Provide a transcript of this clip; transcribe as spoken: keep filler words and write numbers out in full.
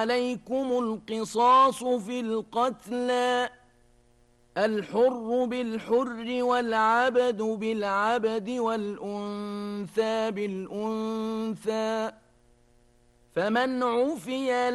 عليكم القصاص في القتلى، الحر بالحر والعبد بالعبد والأنثى بالأنثى، فمن عفي